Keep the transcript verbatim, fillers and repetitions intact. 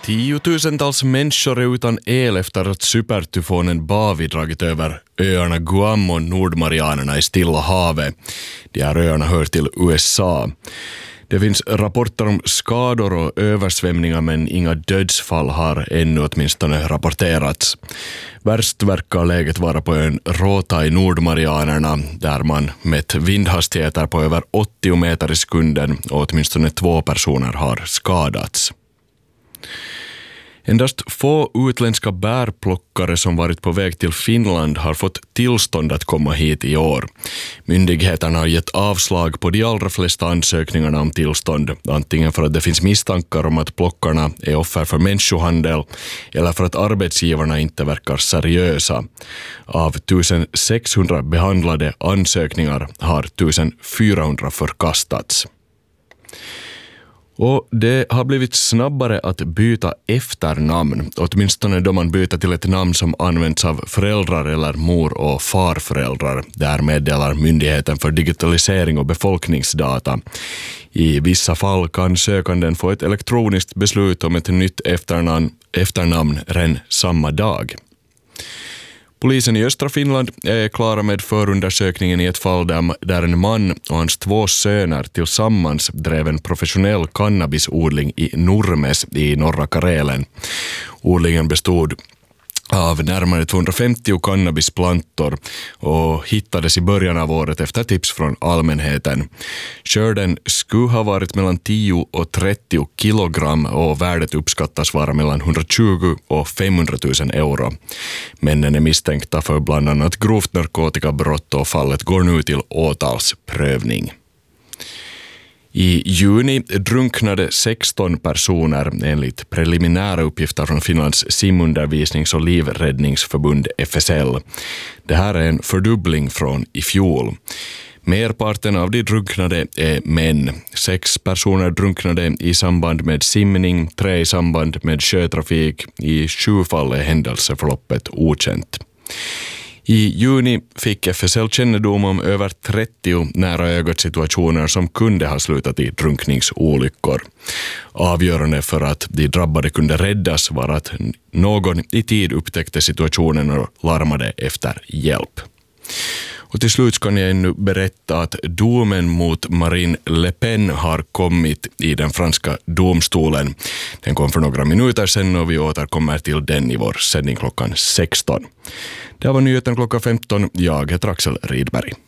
Tiotusentals människor är utan el efter att supertyfonen Bavi dragit över öarna Guam och Nordmarianerna i Stilla havet. De här öarna hör till U S A. Det finns rapporter om skador och översvämningar, men inga dödsfall har ännu åtminstone rapporterats. Värst verkar läget vara på ön Rota i Nordmarianerna, där man mätt vindhastigheter på över åttio meter i sekunden och åtminstone två personer har skadats. Endast få utländska bärplockare som varit på väg till Finland har fått tillstånd att komma hit i år. Myndigheterna har gett avslag på de allra flesta ansökningarna om tillstånd, antingen för att det finns misstankar om att plockarna är offer för människohandel eller för att arbetsgivarna inte verkar seriösa. Av sextonhundra behandlade ansökningar har fjortonhundra förkastats. Och det har blivit snabbare att byta efternamn, åtminstone då man byter till ett namn som används av föräldrar eller mor- och farföräldrar. Där meddelar Myndigheten för digitalisering och befolkningsdata. I vissa fall kan sökanden få ett elektroniskt beslut om ett nytt efternamn, efternamn redan samma dag. Polisen i östra Finland är klara med förundersökningen i ett fall där, där en man och hans två söner tillsammans drev en professionell cannabisodling i Nurmes i norra Karelen. Odlingen bestod av närmare tvåhundrafemtio cannabisplantor och hittades i början av året efter tips från allmänheten. Skörden skulle ha varit mellan tio och trettio kilogram och värdet uppskattas vara mellan hundratjugo och femhundratusen euro. Männen är misstänkta för bland annat grovt narkotikabrott och fallet går nu till åtalsprövning. I juni drunknade sexton personer enligt preliminära uppgifter från Finlands simundervisnings- och livräddningsförbund F S L. Det här är en fördubbling från i fjol. Merparten av de drunknade är män. Sex personer drunknade i samband med simning, tre i samband med sjötrafik. I sju fall är händelseförloppet okänt. I juni fick F S L kännedom om över trettio nära ögat-situationer som kunde ha slutat i drunkningsolyckor. Avgörande för att de drabbade kunde räddas var att någon i tid upptäckte situationen och larmade efter hjälp. Och till slut ska jag ännu berätta att domen mot Marine Le Pen har kommit i den franska domstolen. Den kom för några minuter sedan och vi återkommer till den i vår sändning klockan sexton. Det var nyheten klockan femton. Jag heter Axel Rydberg.